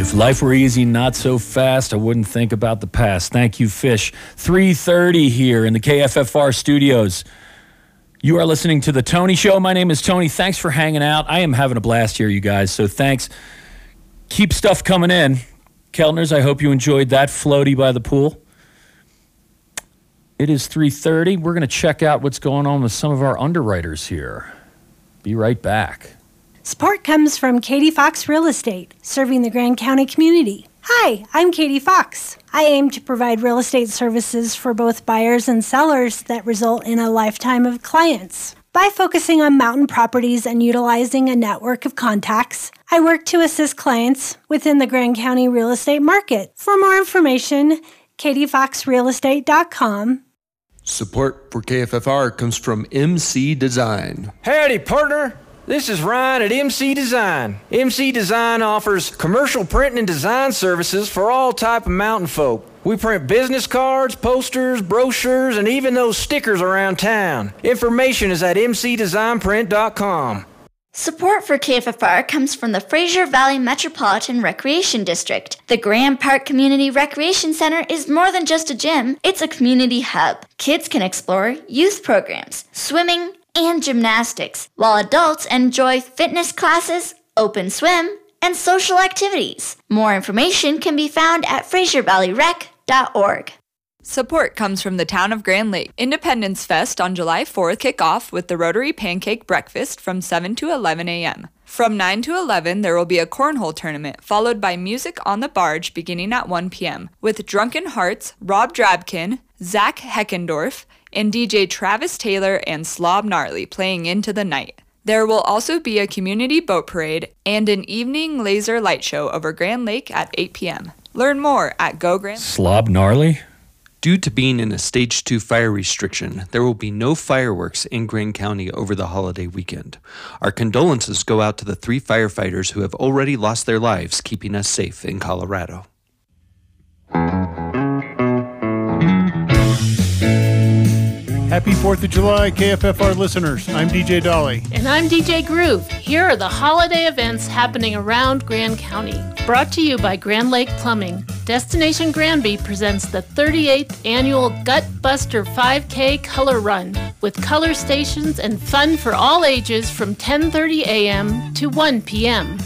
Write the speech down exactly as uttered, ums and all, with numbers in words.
If life were easy, not so fast, I wouldn't think about the past. Thank you, Fish. three thirty here in the K F F R studios. You are listening to The Tony Show. My name is Tony. Thanks for hanging out. I am having a blast here, you guys, so thanks. Keep stuff coming in. Keltners, I hope you enjoyed that floaty by the pool. It is three thirty. We're going to check out what's going on with some of our underwriters here. Be right back. Support comes from Katie Fox Real Estate, serving the Grand County community. Hi, I'm Katie Fox. I aim to provide real estate services for both buyers and sellers that result in a lifetime of clients. By focusing on mountain properties and utilizing a network of contacts, I work to assist clients within the Grand County real estate market. For more information, katie fox real estate dot com. Support for K F F R comes from M C Design. Howdy, partner. This is Ryan at M C Design. M C Design offers commercial printing and design services for all type of mountain folk. We print business cards, posters, brochures, and even those stickers around town. Information is at m c design print dot com. Support for K F F R comes from the Fraser Valley Metropolitan Recreation District. The Grand Park Community Recreation Center is more than just a gym, it's a community hub. Kids can explore youth programs, swimming, and gymnastics, while adults enjoy fitness classes, open swim, and social activities. More information can be found at fraser valley rec dot org. Support comes from the town of Grand Lake. Independence Fest on July fourth kick off with the Rotary Pancake Breakfast from seven to eleven a.m. From nine to eleven, there will be a cornhole tournament, followed by music on the barge beginning at one p.m. with Drunken Hearts, Rob Drabkin, Zach Heckendorf, and D J Travis Taylor and Slob Gnarly playing into the night. There will also be a community boat parade and an evening laser light show over Grand Lake at eight p.m. Learn more at Go Grand. Slob Gnarly? Due to being in a Stage two fire restriction, there will be no fireworks in Grand County over the holiday weekend. Our condolences go out to the three firefighters who have already lost their lives keeping us safe in Colorado. Happy fourth of July, K F F R listeners. I'm D J Dolly. And I'm D J Groove. Here are the holiday events happening around Grand County. Brought to you by Grand Lake Plumbing. Destination Granby presents the thirty-eighth annual Gut Buster five K Color Run with color stations and fun for all ages from ten thirty a.m. to one p.m.